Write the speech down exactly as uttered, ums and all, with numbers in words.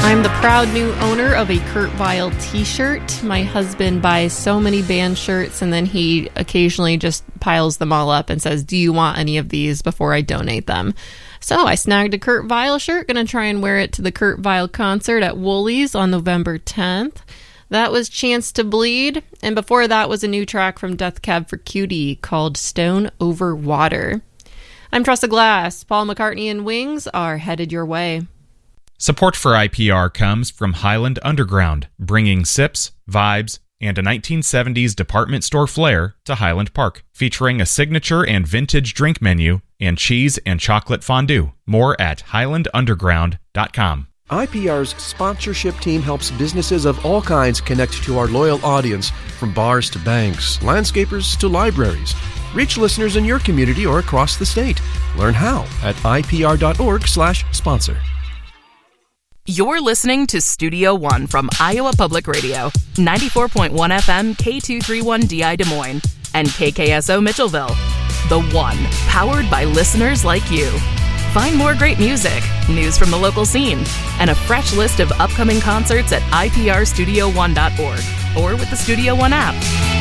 I'm the proud new owner of a Kurt Vile t-shirt. My husband buys so many band shirts, and then he occasionally just piles them all up and says, do you want any of these before I donate them? So I snagged a Kurt Vile shirt, going to try and wear it to the Kurt Vile concert at Woolies on November tenth. That was Chance to Bleed, and before that was a new track from Death Cab for Cutie called Stone Over Water. I'm Tressa Glass. Paul McCartney and Wings are headed your way. Support for I P R comes from Highland Underground, bringing sips, vibes, and a nineteen seventies department store flair to Highland Park, featuring a signature and vintage drink menu and cheese and chocolate fondue. More at highland underground dot com. I P R's sponsorship team helps businesses of all kinds connect to our loyal audience, from bars to banks, landscapers to libraries. Reach listeners in your community or across the state. Learn how at I P R dot org slash sponsor. You're listening to Studio One from Iowa Public Radio, ninety-four point one F M K two thirty-one D I Des Moines, and K K S O Mitchellville. The One, powered by listeners like you. Find more great music, news from the local scene, and a fresh list of upcoming concerts at I P R studio one dot org or with the Studio One app.